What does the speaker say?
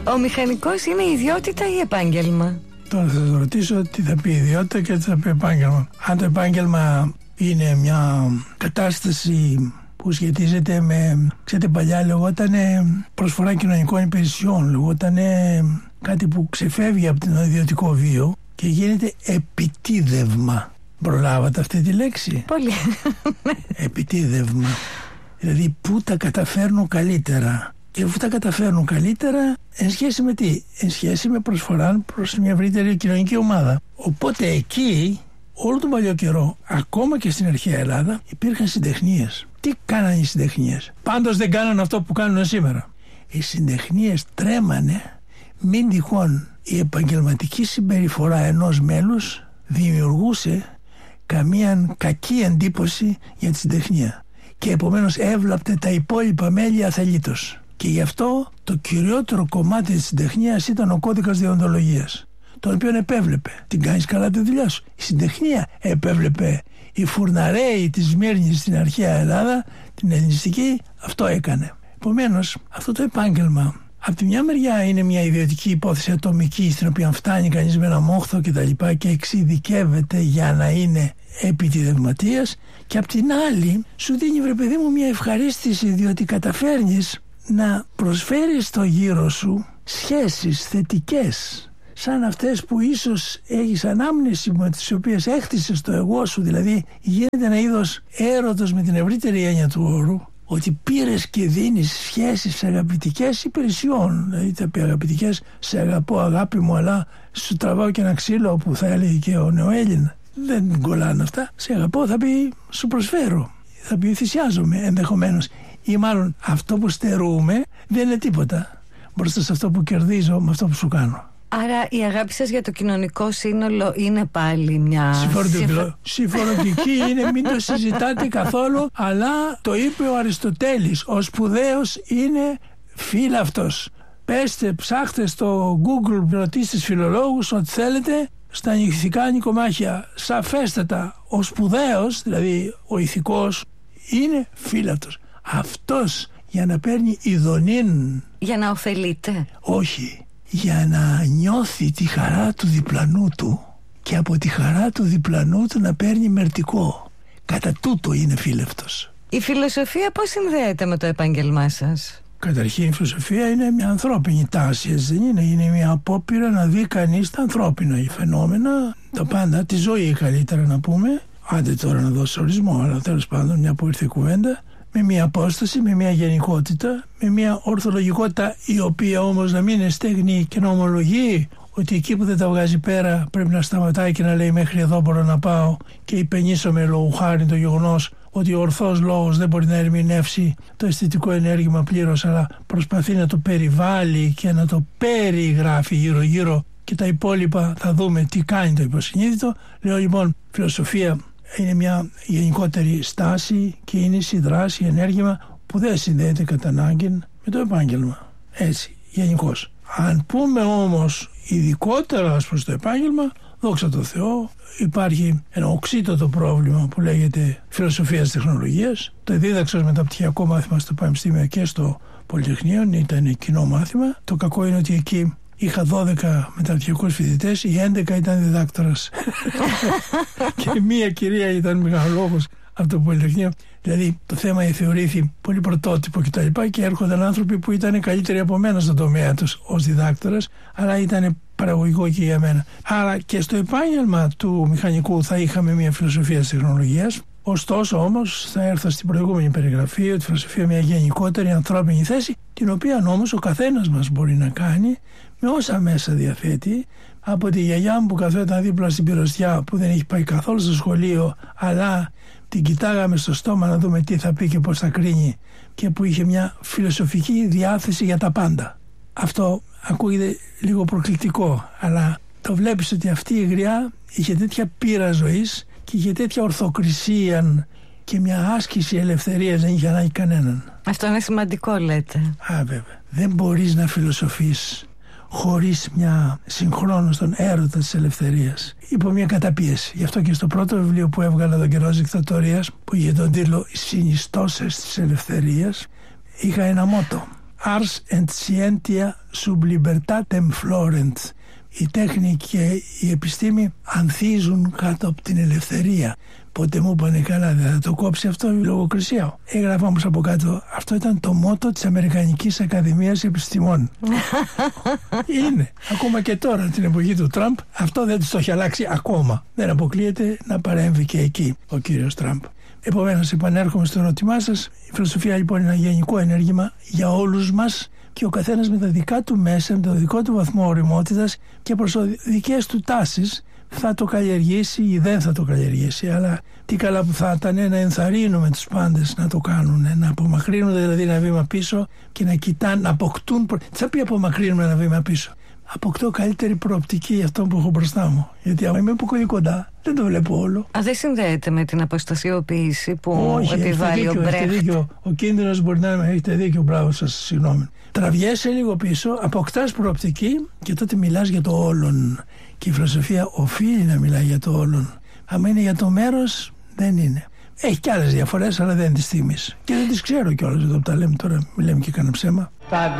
Ο μηχανικός είναι ιδιότητα ή επάγγελμα? Τώρα θα σας ρωτήσω τι θα πει ιδιότητα και τι θα πει επάγγελμα. Αν το επάγγελμα είναι μια κατάσταση που σχετίζεται με, ξέρετε, παλιά λεγόταν προσφορά κοινωνικών υπηρεσιών, λεγόταν κάτι που ξεφεύγει από τον ιδιωτικό βίο και γίνεται επιτίδευμα. Προλάβατε αυτή τη λέξη? Πολύ. Επιτίδευμα. Δηλαδή πού τα καταφέρνουν καλύτερα. Και αφού τα καταφέρνουν καλύτερα, εν σχέση με τι? Εν σχέση με προσφορά προς μια ευρύτερη κοινωνική ομάδα. Οπότε εκεί, όλο τον παλιό καιρό, ακόμα και στην αρχαία Ελλάδα, υπήρχαν συντεχνίες. Τι κάνανε οι συντεχνίες? Πάντως δεν κάνανε αυτό που κάνουν σήμερα. Οι συντεχνίες τρέμανε μην τυχόν η επαγγελματική συμπεριφορά ενός μέλους δημιουργούσε καμία κακή εντύπωση για τη συντεχνία. Και επομένως έβλαπτε τα υπόλοιπα μέλη αθελήτως. Και γι' αυτό το κυριότερο κομμάτι της συντεχνίας ήταν ο κώδικας δεοντολογίας, τον οποίο επέβλεπε. Την κάνεις καλά τη δουλειά σου. Η συντεχνία επέβλεπε. Οι φουρναρέοι της Σμύρνης στην αρχαία Ελλάδα, την ελληνιστική, αυτό έκανε. Επομένως, αυτό το επάγγελμα, από τη μια μεριά είναι μια ιδιωτική υπόθεση ατομική, στην οποία φτάνει κανείς με ένα μόχθο κτλ. Και εξειδικεύεται για να είναι επιτιδευματίας, και απ' την άλλη σου δίνει, βρε παιδί μου, μια ευχαρίστηση, διότι καταφέρνεις να προσφέρεις στο γύρο σου σχέσεις θετικές, σαν αυτές που ίσως έχεις ανάμνηση, με τις οποίες έχτισες το εγώ σου. Δηλαδή γίνεται ένα είδος έρωτος με την ευρύτερη έννοια του όρου, ότι πήρες και δίνεις σχέσεις αγαπητικές υπηρεσιών. Δηλαδή θα πει αγαπητικές, σε αγαπώ αγάπη μου, αλλά σου τραβάω και ένα ξύλο, που θα έλεγε και ο Νεοέλληνα. Δεν κολλάνε αυτά. Σε αγαπώ θα πει σου προσφέρω, θα πει θυσιάζομαι ενδεχομένως, ή μάλλον αυτό που στερούμε δεν είναι τίποτα μπροστά σε αυτό που κερδίζω με αυτό που σου κάνω. Άρα η αγάπη σας για το κοινωνικό σύνολο είναι πάλι μια... Συμφωνητική είναι, μην το συζητάτε καθόλου, αλλά το είπε ο Αριστοτέλης, ο σπουδαίος είναι φύλαυτος. Πέστε, ψάχτε στο Google, ρωτήστε φιλολόγους ό,τι θέλετε, στα ηθικά νοικομάχια, σαφέστατα ο σπουδαίος, δηλαδή ο ηθικός, είναι φύλαυτος. Αυτός για να παίρνει ειδονήν. Για να ωφελείται? Όχι, για να νιώθει τη χαρά του διπλανού του και από τη χαρά του διπλανού του να παίρνει μερτικό. Κατά τούτο είναι φύλευτος. Η φιλοσοφία πώς συνδέεται με το επάγγελμά σας? Καταρχήν η φιλοσοφία είναι μια ανθρώπινη τάση, δεν είναι? Είναι μια απόπειρα να δει κανείς τα ανθρώπινα φαινόμενα, τα πάντα, τη ζωή καλύτερα να πούμε. Άντε τώρα να δώσω ορισμό, αλλά τέλος πάντων, μια που ήρθε η κουβέντα, με μια απόσταση, με μια γενικότητα, με μια ορθολογικότητα, η οποία όμως να μην είναι στεγνή και να ομολογεί ότι εκεί που δεν τα βγάζει πέρα πρέπει να σταματάει και να λέει μέχρι εδώ μπορώ να πάω, και υπενήσομαι λόγου χάρη το γεγονός ότι ο ορθός λόγος δεν μπορεί να ερμηνεύσει το αισθητικό ενέργημα πλήρως, αλλά προσπαθεί να το περιβάλλει και να το περιγράφει γύρω-γύρω, και τα υπόλοιπα θα δούμε τι κάνει το υποσυνείδητο. Λέω λοιπόν, φιλοσοφία είναι μια γενικότερη στάση, κίνηση, δράση, ενέργημα που δεν συνδέεται κατά ανάγκη με το επάγγελμα. Έτσι, γενικώς. Αν πούμε όμως ειδικότερα ως προς το επάγγελμα, δόξα τω Θεώ, υπάρχει ένα οξύτατο πρόβλημα που λέγεται φιλοσοφία της τεχνολογίας. Το δίδαξα ως μεταπτυχιακό μάθημα στο Πανεπιστήμιο και στο Πολυτεχνείο, ήταν κοινό μάθημα. Το κακό είναι ότι εκεί είχα 12 μεταπτυχιακούς φοιτητές, οι 11 ήταν διδάκτορας και μία κυρία ήταν μεγαλόγος από το Πολυτεχνείο. Δηλαδή το θέμα θεωρήθη πολύ πρωτότυπο κτλ. Και έρχονταν άνθρωποι που ήταν καλύτεροι από μένα στον τομέα τους ως διδάκτορας, αλλά ήταν παραγωγικό και για μένα. Άρα και στο επάγγελμα του μηχανικού θα είχαμε μια φιλοσοφία της τεχνολογίας. Ωστόσο όμως θα έρθω στην προηγούμενη περιγραφή ότι η φιλοσοφία είναι μια γενικότερη ανθρώπινη θέση, την οποία όμως ο καθένας μας μπορεί να κάνει με όσα μέσα διαθέτει. Από τη γιαγιά μου που καθόταν δίπλα στην πυροστιά, που δεν έχει πάει καθόλου στο σχολείο, αλλά την κοιτάγαμε στο στόμα να δούμε τι θα πει και πώς θα κρίνει, και που είχε μια φιλοσοφική διάθεση για τα πάντα. Αυτό ακούγεται λίγο προκλητικό, αλλά το βλέπεις ότι αυτή η γριά είχε τέτοια πείρα ζωής και είχε τέτοια ορθοκρισία και μια άσκηση ελευθερίας, δεν είχε ανάγκη κανέναν. Αυτό είναι σημαντικό, λέτε. Βέβαια. Δεν μπορείς να φιλοσοφείς χωρίς μια συγχρόνως τον έρωτα της ελευθερίας, υπό μια καταπίεση. Γι' αυτό και στο πρώτο βιβλίο που έβγαλα τον καιρό της δικτατορίας, που είχε τον τίτλο «Οι συνιστώσεις της ελευθερίας», είχα ένα μότο. Ars and scientia sub libertatem florent. Η τέχνη και η επιστήμη ανθίζουν κάτω από την ελευθερία. Πότε μου είπανε καλά, δεν θα το κόψει αυτό η λογοκρισία. Έγραφα όμως από κάτω, αυτό ήταν το μότο της Αμερικανικής Ακαδημίας Επιστημών. Είναι. Ακόμα και τώρα, την εποχή του Τραμπ, αυτό δεν τους το έχει αλλάξει ακόμα. Δεν αποκλείεται να παρέμβει και εκεί ο κύριος Τραμπ. Επομένως, επανέρχομαι στο ερώτημά σας. Η φιλοσοφία λοιπόν είναι ένα γενικό ενέργημα για όλους μας και ο καθένας με τα δικά του μέσα, με το δικό του βαθμό οριμότητας και προς δικές του τάσεις θα το καλλιεργήσει ή δεν θα το καλλιεργήσει. Αλλά τι καλά που θα ήταν να ενθαρρύνουμε τους πάντες να το κάνουν, να απομακρύνουν δηλαδή ένα βήμα πίσω και να κοιτάνε, να αποκτούν. Τι θα πει απομακρύνουμε ένα βήμα πίσω? Αποκτώ καλύτερη προοπτική για αυτό που έχω μπροστά μου. Γιατί άμα είμαι πολύ κοντά, δεν το βλέπω όλο. Δεν συνδέεται με την αποστασιοποίηση που επιβάλλει ο Μπρέχτ? Ο κίνδυνος μπορεί να έχετε δίκιο, μπράβο σας, συγγνώμη. Τραβιέσαι λίγο πίσω, αποκτάς προοπτική και τότε μιλάς για το όλον. Και η φιλοσοφία οφείλει να μιλάει για το όλον. Αν είναι για το μέρος, δεν είναι. Έχει και άλλες διαφορές, αλλά δεν είναι της στιγμής. Και δεν τις ξέρω κιόλας εδώ που τα λέμε τώρα, μιλάμε και κανένα ψέμα.